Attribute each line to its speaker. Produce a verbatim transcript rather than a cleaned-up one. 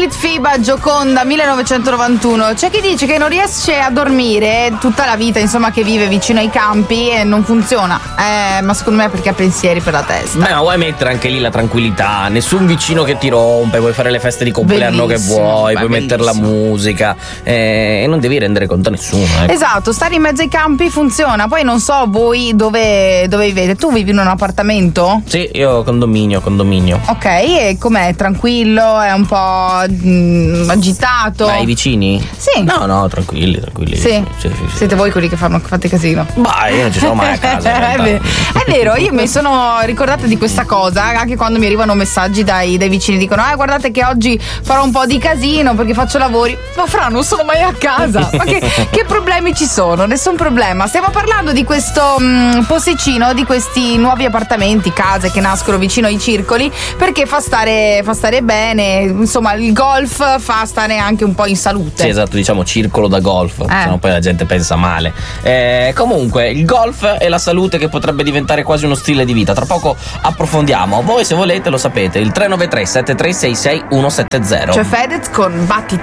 Speaker 1: Lilith Fiba, Gioconda, millenovecentonovantuno. C'è chi dice che non riesce a dormire tutta la vita, insomma, che vive vicino ai campi e non funziona. Eh, ma secondo me è perché ha pensieri per la testa.
Speaker 2: Beh, ma vuoi mettere anche lì la tranquillità, nessun vicino che ti rompe, puoi fare le feste di compleanno
Speaker 1: Bellissimo,
Speaker 2: che vuoi,
Speaker 1: beh,
Speaker 2: puoi mettere la musica eh, e non devi rendere conto a nessuno. Ecco.
Speaker 1: Esatto, stare in mezzo ai campi funziona. Poi non so voi dove, dove vivete. Tu vivi in un appartamento?
Speaker 2: Sì, io condominio, condominio.
Speaker 1: Ok, e com'è? Tranquillo? È un po' mh, agitato?
Speaker 2: Ma i vicini?
Speaker 1: Sì.
Speaker 2: No, no, tranquilli, tranquilli.
Speaker 1: Sì.
Speaker 2: Sì, sì, sì.
Speaker 1: Siete voi quelli che fanno, fate casino.
Speaker 2: Bah, io non ci sono mai a casa. in
Speaker 1: è,
Speaker 2: realtà.
Speaker 1: vero. È vero, io mi sono ricordata di questa cosa anche quando mi arrivano messaggi dai, dai vicini, dicono ah guardate che oggi farò un po' di casino perché faccio lavori. Ma fra, non sono mai a casa. Ma che, che problemi ci sono? Nessun problema. Stiamo parlando di questo mh, posticino, di questi nuovi appartamenti, case che nascono vicino ai circoli, perché fa stare, fa stare bene. Insomma, il golf fa stare anche un po' in salute.
Speaker 2: Sì, esatto, diciamo circolo da golf,
Speaker 1: Eh.
Speaker 2: sennò poi la gente pensa male. Eh, comunque, il golf e la salute che potrebbe diventare quasi uno stile di vita. Tra poco approfondiamo. Voi se volete lo sapete, il tre nove tre sette tre sei sei uno sette zero.
Speaker 1: C'è Fedez con Battiti.